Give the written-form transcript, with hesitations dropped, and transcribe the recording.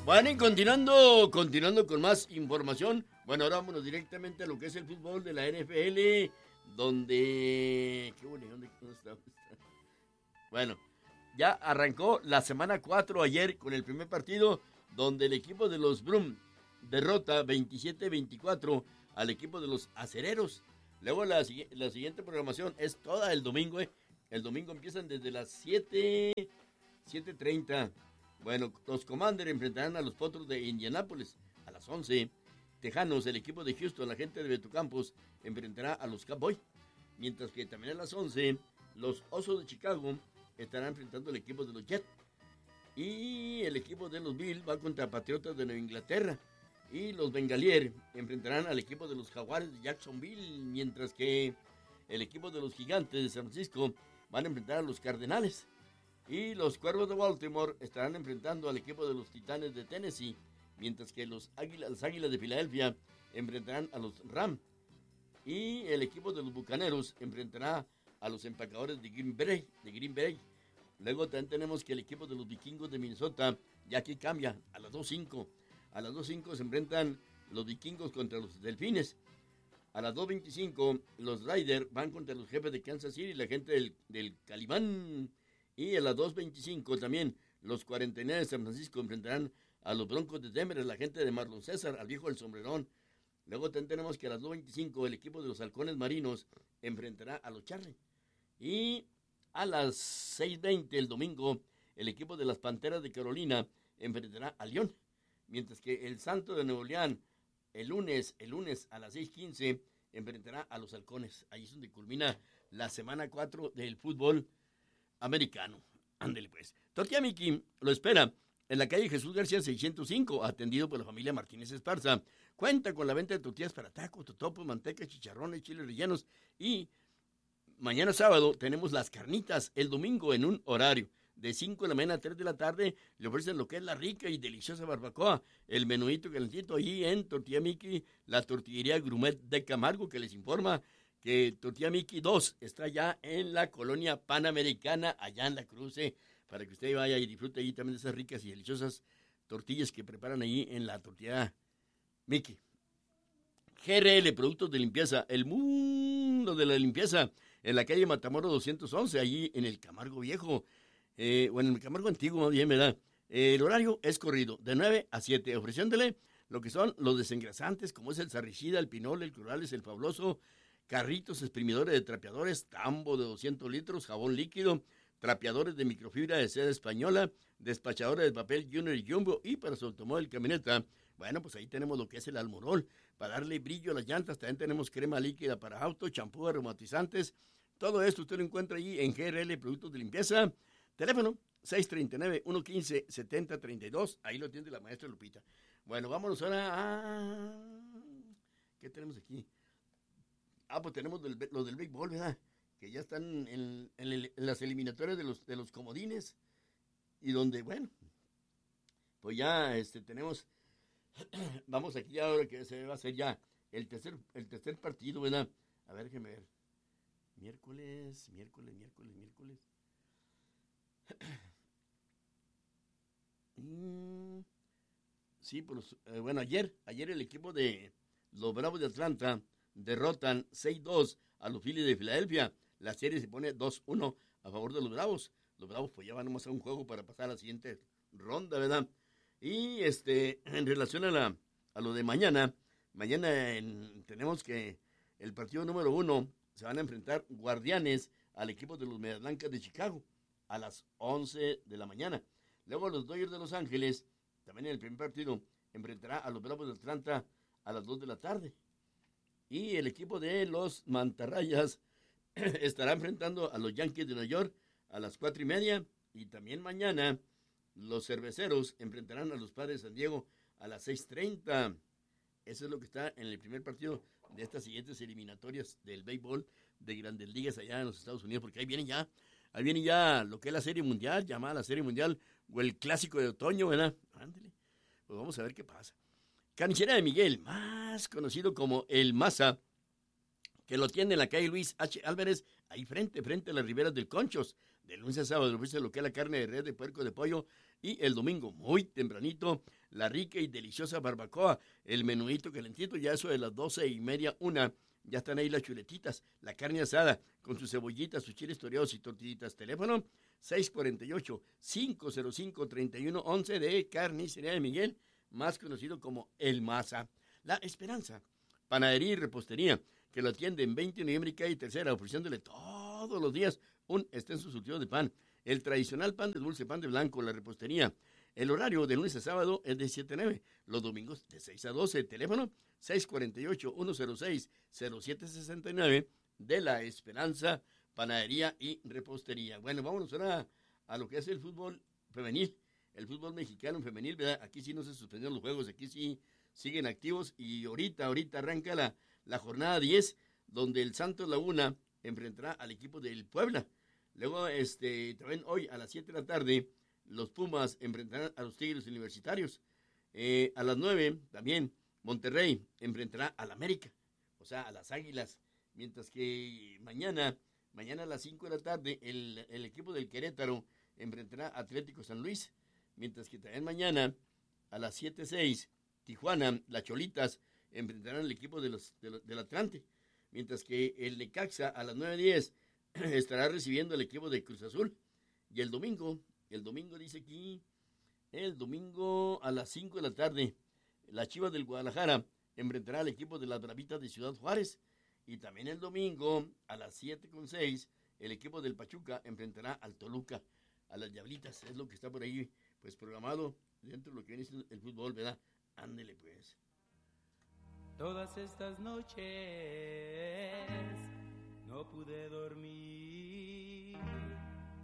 Bueno, y continuando con más información. Bueno, ahora vámonos directamente a lo que es el fútbol de la NFL, donde... ¿Qué bueno? ¿Dónde está? Bueno, ya arrancó la semana 4 ayer con el primer partido, donde el equipo de los Brum derrota 27-24 al equipo de los Acereros. Luego la siguiente programación es toda el domingo, El domingo empiezan desde las 7:30. Bueno, los Commanders enfrentarán a los Potros de Indianápolis a las 11. Tejanos, el equipo de Houston, la gente de Beto Campos, enfrentará a los Cowboys. Mientras que también a las 11, los Osos de Chicago estarán enfrentando al equipo de los Jets. Y el equipo de los Bills va contra Patriotas de Nueva Inglaterra. Y los Bengaliers enfrentarán al equipo de los Jaguares de Jacksonville. Mientras que el equipo de los Gigantes de San Francisco van a enfrentar a los Cardenales. Y los Cuervos de Baltimore estarán enfrentando al equipo de los Titanes de Tennessee, mientras que las Águilas de Filadelfia enfrentarán a los Rams. Y el equipo de los Bucaneros enfrentará a los Empacadores de Green Bay. Luego también tenemos que el equipo de los Vikingos de Minnesota, ya aquí cambia, a las 2:05. A las 2:05 se enfrentan los Vikingos contra los Delfines. A las 2:25 los Raiders van contra los Jefes de Kansas City, la gente del Calimán. Y a las 2:25 también los 49 de San Francisco enfrentarán a los Broncos de Denver, la gente de Marlon César, al viejo del sombrerón. Luego también tenemos que a las 2:25 el equipo de los Halcones Marinos enfrentará a los Chargers. Y a las 6:20 el domingo el equipo de las Panteras de Carolina enfrentará a León. Mientras que el Santo de Nuevo León el lunes a las 6:15 enfrentará a los Halcones. Ahí es donde culmina la semana 4 del fútbol americano. Ándele pues. Tortilla Miki lo espera en la calle Jesús García 605, atendido por la familia Martínez Esparza. Cuenta con la venta de tortillas para tacos, totopos, manteca, chicharrones, chiles rellenos. Y mañana sábado tenemos las carnitas. El domingo en un horario de 5 de la mañana a 3 de la tarde le ofrecen lo que es la rica y deliciosa barbacoa. El menuito calentito allí en Tortilla Miki, la tortillería Grumet de Camargo, que les informa que Tortilla Miki 2 está ya en la colonia Panamericana, allá en la Cruce, para que usted vaya y disfrute ahí también de esas ricas y deliciosas tortillas que preparan ahí en la Tortilla Miki. GRL, Productos de Limpieza, el mundo de la limpieza, en la calle Matamoros 211, allí en el Camargo Viejo, en el Camargo Antiguo, más bien, ¿verdad? El horario es corrido, de 9 a 7, ofreciéndole lo que son los desengrasantes, como es el Sarricida, el Pinol, el Clorales, el Fabuloso, carritos exprimidores de trapeadores, tambo de 200 litros, jabón líquido, trapeadores de microfibra de seda española, despachadores de papel Junior y Jumbo, y para su automóvil camioneta, bueno, pues ahí tenemos lo que es el Almorol, para darle brillo a las llantas. También tenemos crema líquida para auto, champú aromatizantes. Todo esto usted lo encuentra allí en GRL Productos de Limpieza. Teléfono 639-115-7032. Ahí lo atiende la maestra Lupita. Bueno, vámonos ahora a... ¿Qué tenemos aquí? Pues tenemos los del béisbol, ¿verdad? Que ya están en las eliminatorias de los comodines. Y donde, bueno, pues ya tenemos... Vamos aquí ahora que se va a hacer ya el tercer partido, ¿verdad? A ver, déjeme ver. Miércoles. Sí, pues, bueno, ayer el equipo de los Bravos de Atlanta derrotan 6-2 a los Phillies de Filadelfia. La serie se pone 2-1 a favor de los Bravos. Los Bravos pues ya van a hacer un juego para pasar a la siguiente ronda, ¿verdad? Y en relación a lo de mañana tenemos que el partido número 1 se van a enfrentar Guardianes al equipo de los Medias Blancas de Chicago a las 11 de la mañana. Luego los Dodgers de Los Ángeles, también en el primer partido, enfrentará a los Bravos de Atlanta a las 2 de la tarde. Y el equipo de los Mantarrayas estará enfrentando a los Yankees de Nueva York a las 4:30. Y también mañana los Cerveceros enfrentarán a los Padres de San Diego a las 6:30. Eso es lo que está en el primer partido de estas siguientes eliminatorias del béisbol de Grandes Ligas allá en los Estados Unidos, porque ahí viene ya lo que es la Serie Mundial, llamada la Serie Mundial, o el Clásico de Otoño, ¿verdad? Ándale, pues vamos a ver qué pasa. Carnicería de Miguel, más conocido como El Maza, que lo tiene en la calle Luis H. Álvarez, ahí frente a las riberas del Conchos. De lunes a sábado ofrece lo que es la carne de res, de puerco, de pollo, y el domingo, muy tempranito, la rica y deliciosa barbacoa, el menuito calentito, ya eso de las 12:30, 1, ya están ahí las chuletitas, la carne asada, con sus cebollitas, sus chiles toreados y tortillitas. Teléfono 648-505-3111 de Carnicería de Miguel, más conocido como El Maza. La Esperanza, panadería y repostería, que lo atiende en 20 de noviembre y calle Tercera, ofreciéndole todos los días un extenso surtido de pan, el tradicional pan de dulce, pan de blanco, la repostería. El horario de lunes a sábado es de 7 a 9, los domingos de 6 a 12. Teléfono 648-106-0769 de La Esperanza, panadería y repostería. Bueno, vámonos ahora a lo que es el fútbol femenil, el fútbol mexicano femenil, ¿verdad? Aquí sí no se suspendieron los juegos, aquí sí siguen activos y ahorita arranca la jornada 10, donde el Santos Laguna enfrentará al equipo del Puebla. Luego, también hoy a las 7 de la tarde, los Pumas enfrentarán a los Tigres Universitarios. A las 9 también Monterrey enfrentará al América, o sea, a las Águilas. Mientras que mañana a las 5 de la tarde, el equipo del Querétaro enfrentará a Atlético San Luis. Mientras que también mañana a las 7:06, Tijuana, las Cholitas, enfrentarán al equipo del Atlante. Mientras que el Necaxa a las 9:10 estará recibiendo al equipo de Cruz Azul. Y el domingo dice aquí, el domingo a las 5 de la tarde, la Chivas del Guadalajara enfrentará al equipo de las Bravitas de Ciudad Juárez. Y también el domingo a las 7:06, el equipo del Pachuca enfrentará al Toluca, a las Diablitas. Es lo que está por ahí, pues programado dentro de lo que viene siendo el fútbol, ¿verdad? Ándele pues. Todas estas noches no pude dormir.